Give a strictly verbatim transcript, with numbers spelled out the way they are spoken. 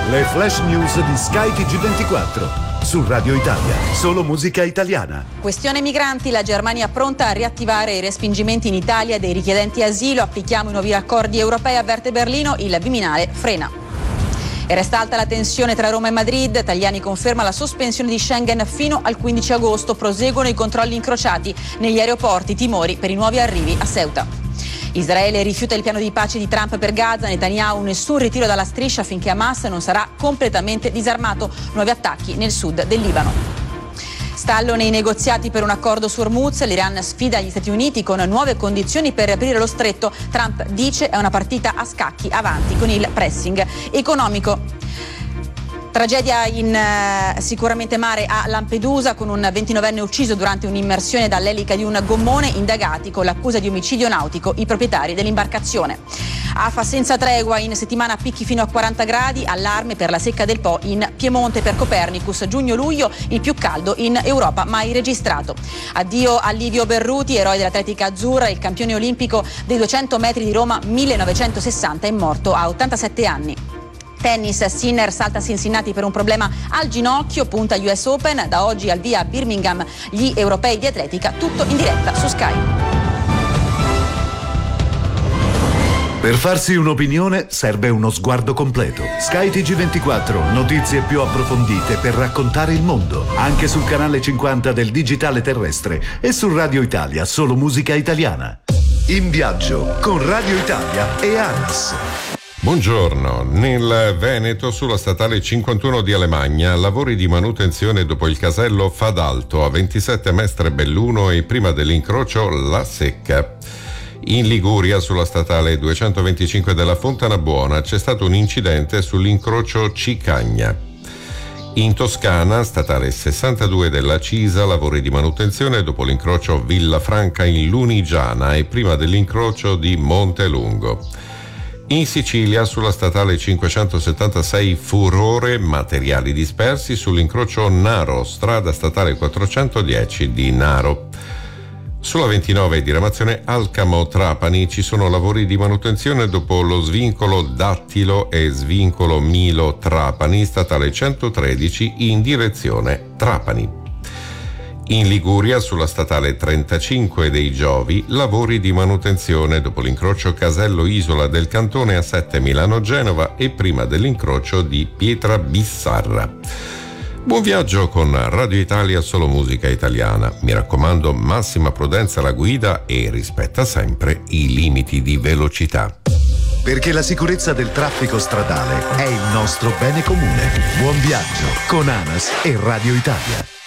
Le flash news di Sky T G ventiquattro. Su Radio Italia, solo musica italiana. Questione migranti, la Germania pronta a riattivare i respingimenti in Italia dei richiedenti asilo. Applichiamo i nuovi accordi europei, avverte Berlino, il Viminale frena. E resta alta la tensione tra Roma e Madrid. Tajani conferma la sospensione di Schengen fino al quindici agosto. Proseguono i controlli incrociati negli aeroporti, timori per i nuovi arrivi a Ceuta. Israele rifiuta il piano di pace di Trump per Gaza. Netanyahu: nessun ritiro dalla striscia finché Hamas non sarà completamente disarmato. Nuovi attacchi nel sud del Libano. Stallo nei negoziati per un accordo su Hormuz. L'Iran sfida gli Stati Uniti con nuove condizioni per riaprire lo stretto. Trump dice è una partita a scacchi, avanti con il pressing economico. Tragedia in eh, sicuramente mare a Lampedusa, con un ventinovenne ucciso durante un'immersione dall'elica di un gommone. Indagati con l'accusa di omicidio nautico i proprietari dell'imbarcazione. Afa senza tregua, in settimana picchi fino a quaranta gradi, allarme per la secca del Po in Piemonte. Per Copernicus giugno-luglio il più caldo in Europa mai registrato. Addio a Livio Berruti, eroe dell'atletica azzurra, il campione olimpico dei duecento metri di Roma millenovecentosessanta, è morto a ottantasette anni. Tennis, Sinner salta a Cincinnati per un problema al ginocchio, punta U S Open, da oggi al via a Birmingham gli europei di atletica, tutto in diretta su Sky. Per farsi un'opinione serve uno sguardo completo. Sky T G ventiquattro, notizie più approfondite per raccontare il mondo, anche sul canale cinquanta del digitale terrestre e su Radio Italia, solo musica italiana. In viaggio con Radio Italia e ANAS. Buongiorno. Nel Veneto, sulla statale cinquantuno di Alemagna, lavori di manutenzione dopo il casello Fadalto a ventisette Mestre Belluno e prima dell'incrocio La Secca. In Liguria, sulla statale duecentoventicinque della Fontanabuona, c'è stato un incidente sull'incrocio Cicagna. In Toscana, statale sessantadue della Cisa, lavori di manutenzione dopo l'incrocio Villafranca in Lunigiana e prima dell'incrocio di Montelungo. In Sicilia, sulla statale cinquecentosettantasei Furore, materiali dispersi sull'incrocio Naro, strada statale quattrocentodieci di Naro. Sulla ventinove diramazione Alcamo-Trapani ci sono lavori di manutenzione dopo lo svincolo Dattilo e svincolo Milo-Trapani, statale centotredici in direzione Trapani. In Liguria, sulla statale trentacinque dei Giovi, lavori di manutenzione dopo l'incrocio Casello Isola del Cantone A sette Milano-Genova e prima dell'incrocio di Pietra Bissarra. Buon viaggio con Radio Italia, solo musica italiana. Mi raccomando, massima prudenza alla guida e rispetta sempre i limiti di velocità. Perché la sicurezza del traffico stradale è il nostro bene comune. Buon viaggio con ANAS e Radio Italia.